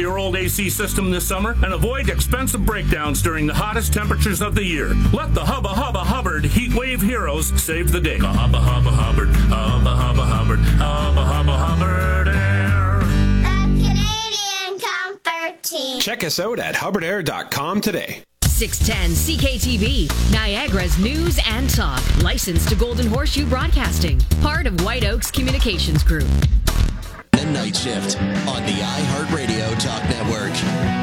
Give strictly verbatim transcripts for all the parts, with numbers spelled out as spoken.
your old A C system this summer and avoid expensive breakdowns during the hottest temperatures of the year. Let the Hubba Hubba Hubbard Heat Wave Heroes save the day. Hubba Hubba Hubbard, Hubba Hubba Hubbard, Hubba Hubba Hubbard Air. The Canadian Comfort Team. Check us out at hubbard air dot com today. six ten C K T V, Niagara's news and talk. Licensed to Golden Horseshoe Broadcasting. Part of White Oaks Communications Group. The Night Shift on the iHeartRadio Talk Network.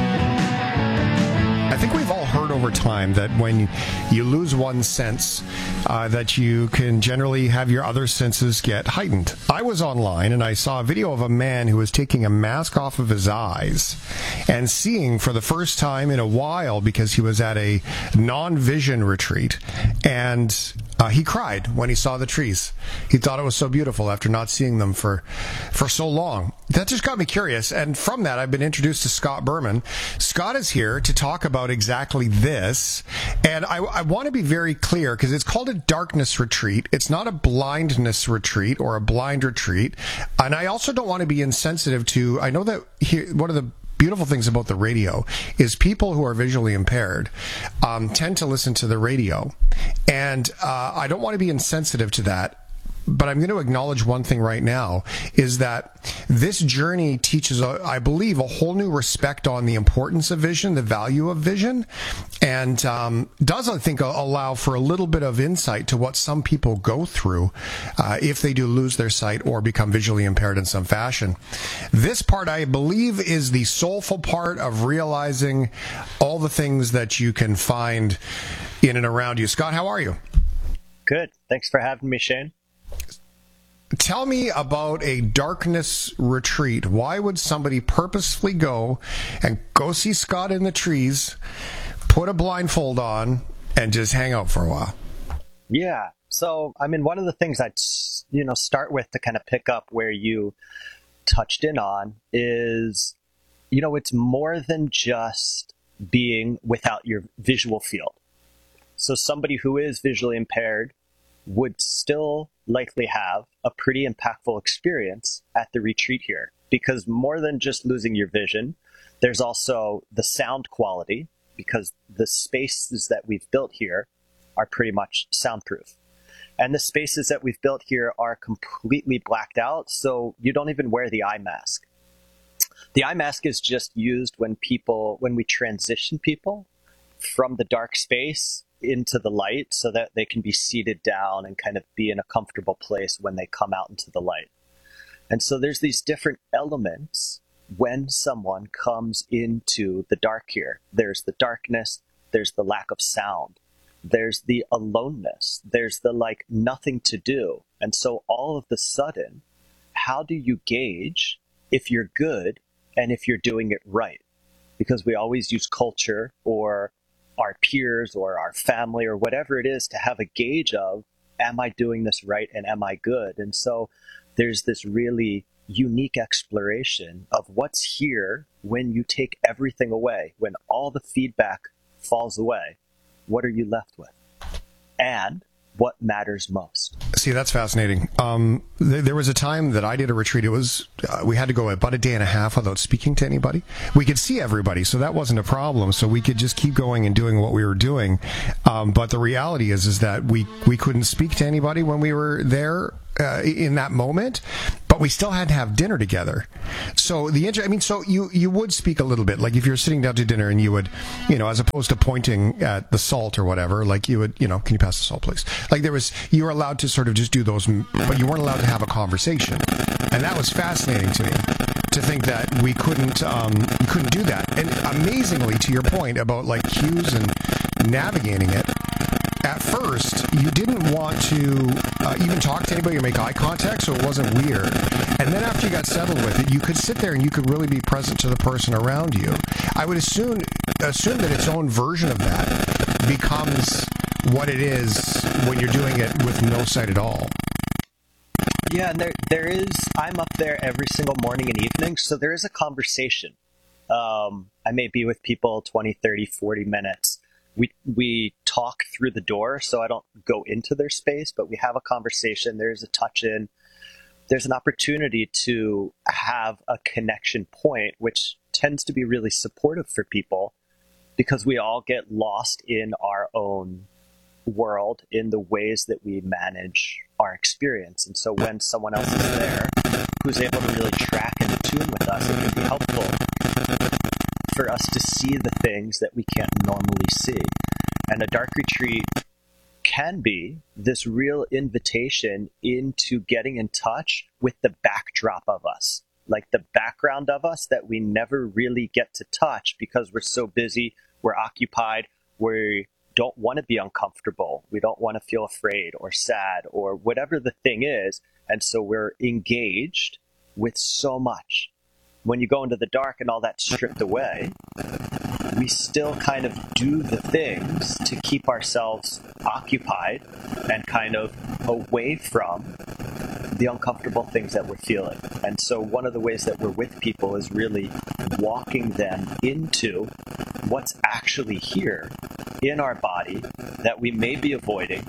I think we've all heard over time that when you lose one sense, uh, that you can generally have your other senses get heightened. I was online and I saw a video of a man who was taking a mask off of his eyes and seeing for the first time in a while because he was at a non-vision retreat, and uh, he cried when he saw the trees. He thought it was so beautiful after not seeing them for, for so long. That just got me curious, and from that I've been introduced to Scott Berman. Scott is here to talk about exactly this, and I, I want to be very clear because it's called a darkness retreat. It's not a blindness retreat or a blind retreat, and I also don't want to be insensitive to, I know that here, one of the beautiful things about the radio is people who are visually impaired um, tend to listen to the radio, and uh, I don't want to be insensitive to that. But I'm going to acknowledge one thing right now, is that this journey teaches, a, I believe, a whole new respect on the importance of vision, the value of vision, and um, does, I think, allow for a little bit of insight to what some people go through uh, if they do lose their sight or become visually impaired in some fashion. This part, I believe, is the soulful part of realizing all the things that you can find in and around you. Scott, how are you? Good. Thanks for having me, Shane. Tell me about a darkness retreat. Why would somebody purposefully go and go see Scott in the trees, put a blindfold on, and just hang out for a while? Yeah. So, I mean, one of the things I'd, you know, start with to kind of pick up where you touched in on is, you know, it's more than just being without your visual field. So somebody who is visually impaired would still likely have a pretty impactful experience at the retreat here, because more than just losing your vision, there's also the sound quality, because the spaces that we've built here are pretty much soundproof. And the spaces that we've built here are completely blacked out, so you don't even wear the eye mask. The eye mask is just used when people, when we transition people from the dark space into the light so that they can be seated down and kind of be in a comfortable place when they come out into the light. And so there's these different elements when someone comes into the dark here. There's the darkness, there's the lack of sound, there's the aloneness, there's the like nothing to do. And so all of the sudden, how do you gauge if you're good and if you're doing it right? Because we always use culture or our peers or our family or whatever it is to have a gauge of, am I doing this right and am I good? And so there's this really unique exploration of what's here when you take everything away, when all the feedback falls away. What are you left with? And what matters most? See, that's fascinating. Um, th- there was a time that I did a retreat. It was, uh, we had to go about a day and a half without speaking to anybody. We could see everybody, so that wasn't a problem. So we could just keep going and doing what we were doing. Um, but the reality is, is that we, we couldn't speak to anybody when we were there uh, in that moment. But we still had to have dinner together. So the inter- I mean, so you, you would speak a little bit, like if you're sitting down to dinner and you would, you know, as opposed to pointing at the salt or whatever, like you would, you know, can you pass the salt, please? Like there was, you were allowed to sort of just do those, but you weren't allowed to have a conversation. And that was fascinating to me, to think that we couldn't, um, we couldn't do that. And amazingly, to your point about like cues and navigating it, at first, you didn't want to uh, even talk to anybody or make eye contact, so it wasn't weird. And then after you got settled with it, you could sit there and you could really be present to the person around you. I would assume assume that its own version of that becomes what it is when you're doing it with no sight at all. Yeah, and there there is, I'm up there every single morning and evening, so there is a conversation. Um, I may be with people twenty, thirty, forty minutes. We we talk through the door, so I don't go into their space, but we have a conversation. There's a touch in. there's an opportunity to have a connection point, which tends to be really supportive for people because we all get lost in our own world in the ways that we manage our experience. And so when someone else is there who's able to really track and attune with us, it can be helpful for us to see the things that we can't normally see. And a dark retreat can be this real invitation into getting in touch with the backdrop of us, like the background of us that we never really get to touch because we're so busy, we're occupied, we don't want to be uncomfortable, we don't want to feel afraid or sad or whatever the thing is. And so we're engaged with so much. When you go into the dark and all that's stripped away, we still kind of do the things to keep ourselves occupied and kind of away from the uncomfortable things that we're feeling. And so one of the ways that we're with people is really walking them into what's actually here in our body that we may be avoiding,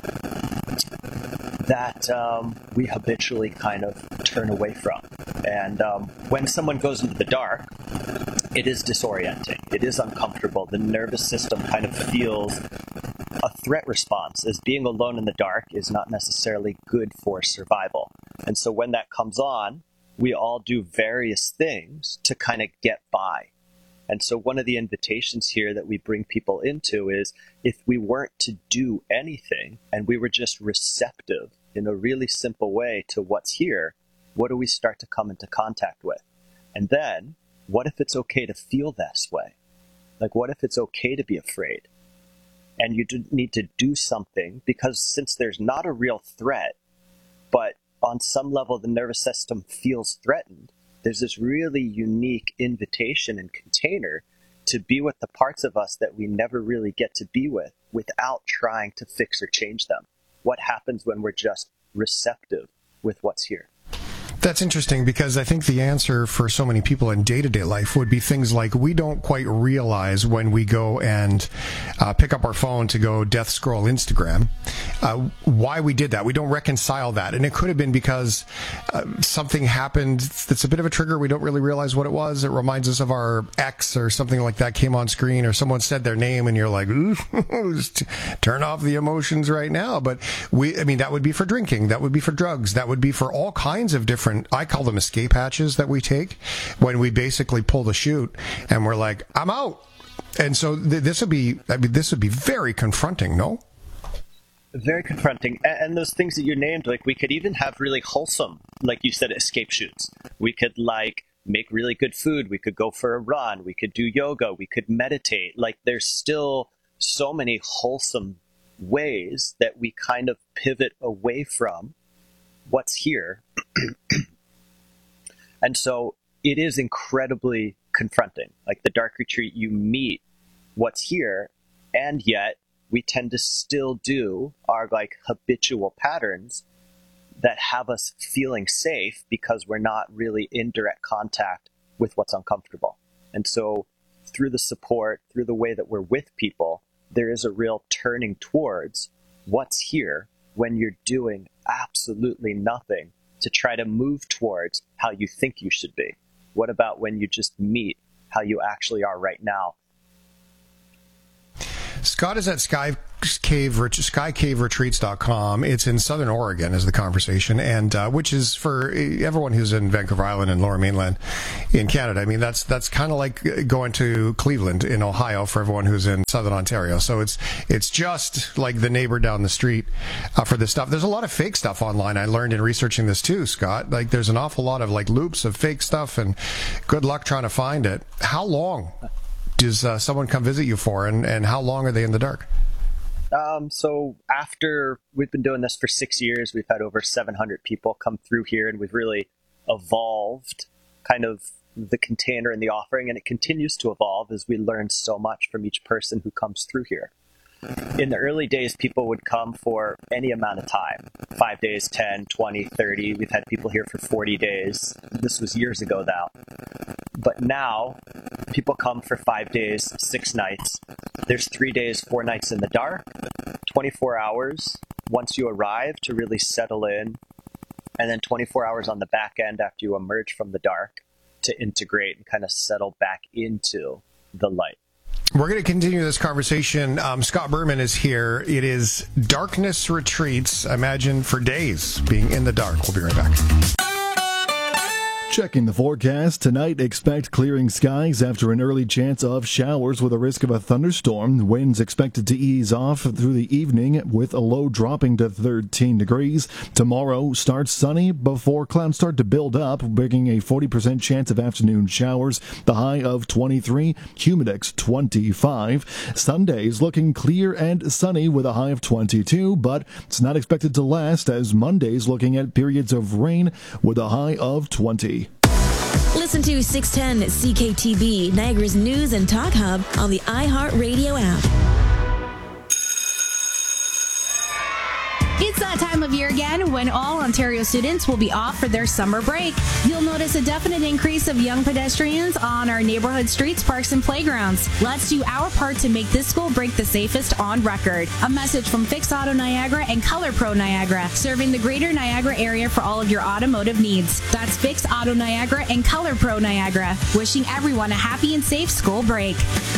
that um, we habitually kind of turn away from. And um, when someone goes into the dark, it is disorienting. It is uncomfortable. The nervous system kind of feels a threat response, as being alone in the dark is not necessarily good for survival. And so when that comes on, we all do various things to kind of get by. And so one of the invitations here that we bring people into is if we weren't to do anything and we were just receptive in a really simple way to what's here, what do we start to come into contact with? And then, what if it's okay to feel this way? Like, what if it's okay to be afraid? And you do need to do something because since there's not a real threat, but on some level the nervous system feels threatened, there's this really unique invitation and container to be with the parts of us that we never really get to be with without trying to fix or change them. What happens when we're just receptive with what's here? That's interesting because I think the answer for so many people in day-to-day life would be things like we don't quite realize when we go and uh, pick up our phone to go death scroll Instagram uh, why we did that. We don't reconcile that. And it could have been because uh, something happened that's a bit of a trigger. We don't really realize what it was. It reminds us of our ex or something like that came on screen, or someone said their name and you're like, ooh, just turn off the emotions right now. But we, I mean, that would be for drinking. That would be for drugs. That would be for all kinds of different, I call them escape hatches that we take when we basically pull the chute and we're like, I'm out. And so th- this would be, I mean, this would be very confronting, no? Very confronting. And those things that you named, like we could even have really wholesome, like you said, escape chutes. We could like make really good food. We could go for a run. We could do yoga. We could meditate. Like there's still so many wholesome ways that we kind of pivot away from what's here. And so it is incredibly confronting. Like the dark retreat, you meet what's here, and yet we tend to still do our like habitual patterns that have us feeling safe because we're not really in direct contact with what's uncomfortable. And so through the support, through the way that we're with people, there is a real turning towards what's here when you're doing absolutely nothing to try to move towards how you think you should be. What about when you just meet how you actually are right now? Scott is at Sky Cave, sky cave retreats dot com. It's in Southern Oregon is the conversation, and uh, which is for everyone who's in Vancouver Island and Lower Mainland in Canada. I mean, that's that's kind of like going to Cleveland in Ohio for everyone who's in Southern Ontario. So it's it's just like the neighbor down the street uh, for this stuff. There's a lot of fake stuff online. I learned in researching this too, Scott. Like there's an awful lot of like loops of fake stuff, and good luck trying to find it. How long does uh, someone come visit you for, and, and how long are they in the dark? Um, so after we've been doing this for six years, we've had over seven hundred people come through here, and we've really evolved kind of the container and the offering, and it continues to evolve as we learn so much from each person who comes through here. In the early days, people would come for any amount of time, five days, ten, twenty, thirty. We've had people here for forty days. This was years ago now. But now, people come for five days, six nights. There's three days, four nights in the dark, twenty-four hours once you arrive to really settle in, and then twenty-four hours on the back end after you emerge from the dark to integrate and kind of settle back into the light. We're going to continue this conversation. Um, Scott Berman is here. It is Darkness Retreats. Imagine for days being in the dark. We'll be right back. Checking the forecast. Tonight, expect clearing skies after an early chance of showers with a risk of a thunderstorm. Winds expected to ease off through the evening with a low dropping to thirteen degrees. Tomorrow starts sunny before clouds start to build up, bringing a forty percent chance of afternoon showers. The high of twenty-three, humidex twenty-five. Sunday is looking clear and sunny with a high of twenty-two, but it's not expected to last as Monday's looking at periods of rain with a high of twenty. Listen to six ten C K T B, Niagara's News and Talk Hub on the iHeartRadio app. It's that time of year again when all Ontario students will be off for their summer break. You'll notice a definite increase of young pedestrians on our neighborhood streets, parks, and playgrounds. Let's do our part to make this school break the safest on record. A message from Fix Auto Niagara and Color Pro Niagara, serving the greater Niagara area for all of your automotive needs. That's Fix Auto Niagara and Color Pro Niagara, wishing everyone a happy and safe school break.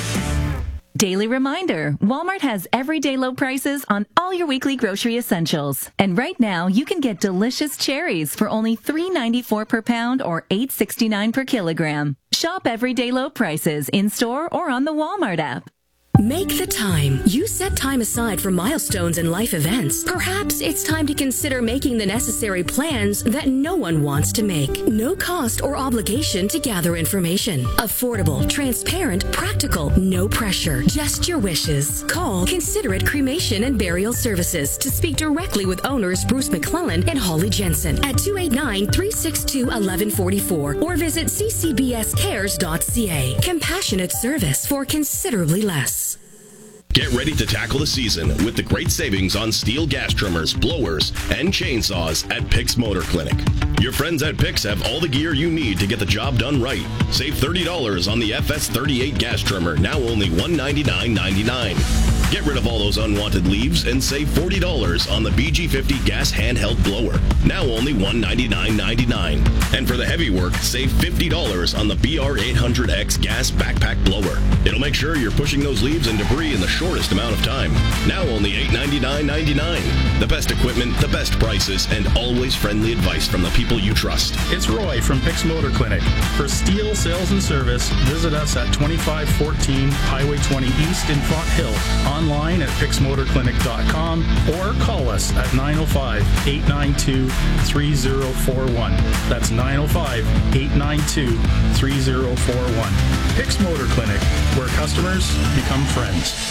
Daily reminder, Walmart has everyday low prices on all your weekly grocery essentials. And right now, you can get delicious cherries for only three ninety-four per pound or eight sixty-nine per kilogram. Shop everyday low prices in-store or on the Walmart app. Make the time. You set time aside for milestones and life events. Perhaps it's time to consider making the necessary plans that no one wants to make. No cost or obligation to gather information. Affordable, transparent, practical, no pressure. Just your wishes. Call Considerate Cremation and Burial Services to speak directly with owners Bruce McClellan and Holly Jensen at two eight nine, three six two, one one four four or visit c c b s cares dot c a. Compassionate service for considerably less. Get ready to tackle the season with the great savings on steel gas trimmers, blowers, and chainsaws at Pix Motor Clinic. Your friends at Pix have all the gear you need to get the job done right. Save thirty dollars on the F S thirty-eight gas trimmer, now only one hundred ninety-nine ninety-nine. Get rid of all those unwanted leaves and save forty dollars on the B G fifty gas handheld blower, now only one hundred ninety-nine ninety-nine. And for the heavy work, save fifty dollars on the B R eight hundred X gas backpack blower. It'll make sure you're pushing those leaves and debris in the shortest amount of time, now only eight hundred ninety-nine ninety-nine. The best equipment, the best prices, and always friendly advice from the people you trust. It's Roy from Pix Motor Clinic. For steel sales and service, visit us at twenty-five fourteen Highway twenty East in Font Hill, online at pix motor clinic dot com, or call us at nine oh five, eight nine two, three oh four one. That's nine oh five, eight nine two, three oh four one. Pix Motor Clinic, where customers become friends.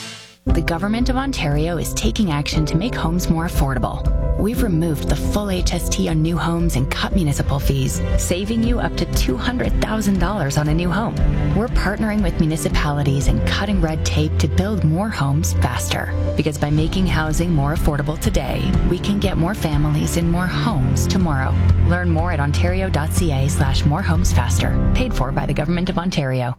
The Government of Ontario is taking action to make homes more affordable. We've removed the full H S T on new homes and cut municipal fees, saving you up to two hundred thousand dollars on a new home. We're partnering with municipalities and cutting red tape to build more homes faster. Because by making housing more affordable today, we can get more families in more homes tomorrow. Learn more at ontario.ca slash more homes faster. Paid for by the Government of Ontario.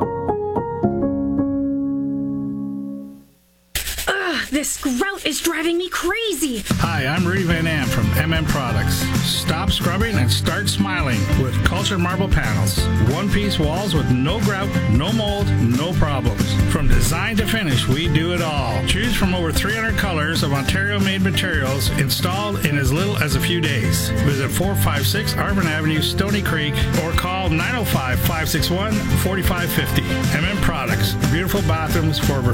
This grout is driving me crazy. Hi, I'm Rudy Van Am from M M Products. Stop scrubbing and start smiling with Culture Marble Panels. One-piece walls with no grout, no mold, no problems. From design to finish, we do it all. Choose from over three hundred colors of Ontario-made materials installed in as little as a few days. Visit four five six Arvin Avenue, Stony Creek, or call nine oh five, five six one, four five five oh. M M Products. Beautiful bathrooms for over